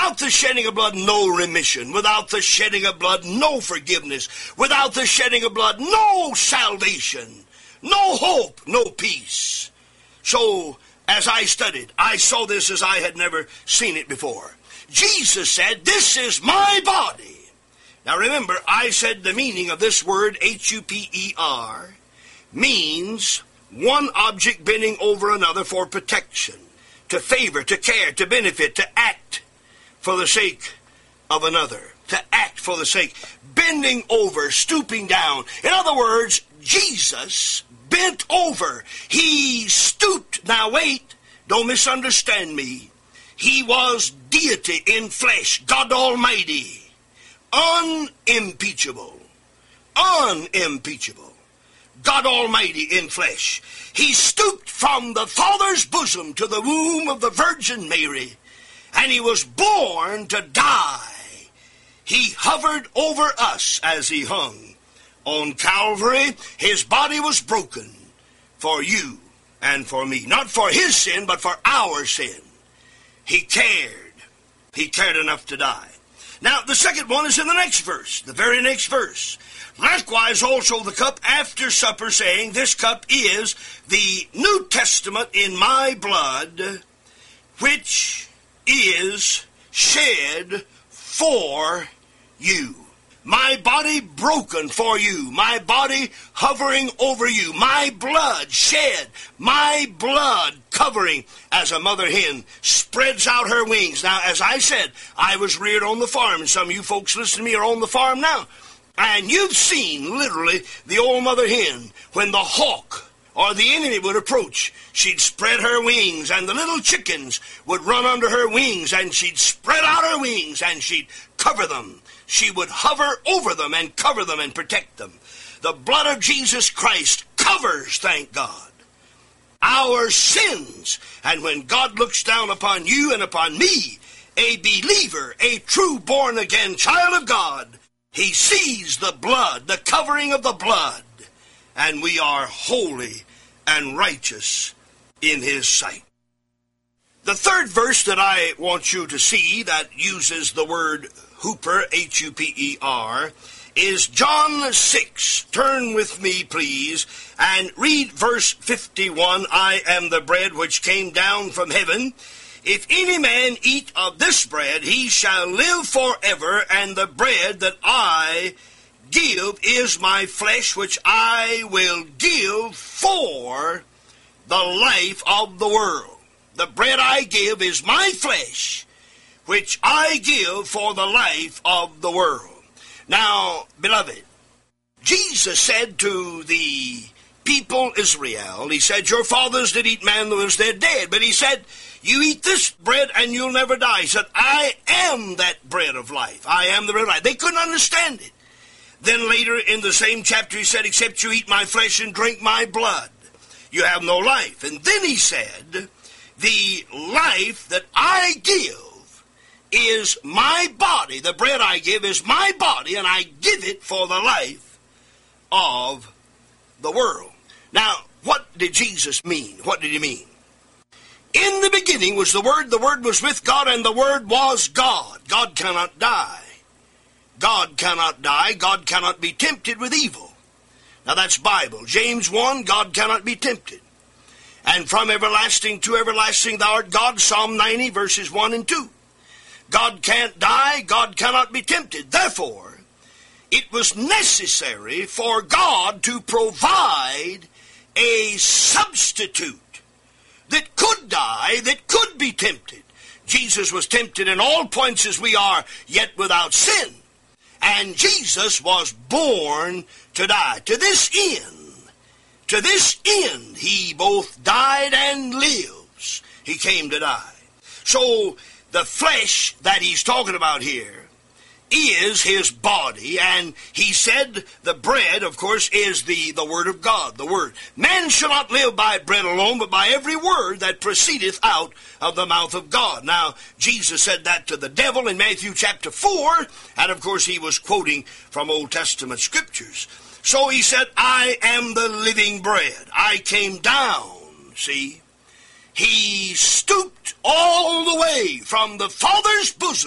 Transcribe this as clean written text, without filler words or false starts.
Without the shedding of blood, no remission. Without the shedding of blood, no forgiveness. Without the shedding of blood, no salvation. No hope, no peace. So, as I studied, I saw this as I had never seen it before. Jesus said, "This is my body." Now remember, I said the meaning of this word, H-U-P-E-R, means one object bending over another for protection, to favor, to care, to benefit, to act for the sake of another. To act for the sake. Bending over, stooping down. In other words, Jesus bent over. He stooped. Now wait, don't misunderstand me. He was deity in flesh, God Almighty, unimpeachable, God Almighty in flesh. He stooped from the Father's bosom to the womb of the Virgin Mary, and he was born to die. He hovered over us as he hung on Calvary. His body was broken for you and for me. Not for his sin, but for our sin. He cared. He cared enough to die. Now, the second one is in the next verse, the very next verse. Likewise also the cup after supper, saying, "This cup is the New Testament in my blood, which is shed for you." My body broken for you, my body hovering over you, my blood shed, my blood covering as a mother hen spreads out her wings. Now, as I said, I was reared on the farm, and some of you folks listening to me are on the farm now. And you've seen, literally, the old mother hen, when the hawk or the enemy would approach, she'd spread her wings, and the little chickens would run under her wings, and she'd spread out her wings, and she'd cover them. She would hover over them and cover them and protect them. The blood of Jesus Christ covers, thank God, our sins. And when God looks down upon you and upon me, a believer, a true born-again child of God, he sees the blood, the covering of the blood, and we are holy and righteous in his sight. The third verse that I want you to see that uses the word Hooper, H-U-P-E-R, is John 6. Turn with me, please, and read verse 51. "I am the bread which came down from heaven. If any man eat of this bread, he shall live forever, and the bread that I give is my flesh, which I will give for the life of the world." The bread I give is my flesh, which I give for the life of the world. Now, beloved, Jesus said to the people Israel, he said, "Your fathers did eat manna as they're dead." But he said, "You eat this bread and you'll never die." He said, "I am that bread of life. I am the bread of life." They couldn't understand it. Then later in the same chapter he said, "Except you eat my flesh and drink my blood, you have no life." And then he said, "The life that I give is my body. The bread I give is my body, and I give it for the life of the world." Now, what did Jesus mean? What did he mean? In the beginning was the Word was with God, and the Word was God. God cannot die. God cannot die. God cannot be tempted with evil. Now that's Bible. James 1, God cannot be tempted. And from everlasting to everlasting thou art God, Psalm 90, verses 1 and 2. God can't die, God cannot be tempted. Therefore, it was necessary for God to provide a substitute that could die, that could be tempted. Jesus was tempted in all points as we are, yet without sin. And Jesus was born to die. To this end, he both died and lives. He came to die. So, the flesh that he's talking about here is his body, and he said the bread, of course, is the Word of God, the Word. Man shall not live by bread alone, but by every word that proceedeth out of the mouth of God. Now, Jesus said that to the devil in Matthew chapter 4, and of course he was quoting from Old Testament scriptures. So he said, "I am the living bread. I came down," see. He stooped all the way from the Father's bosom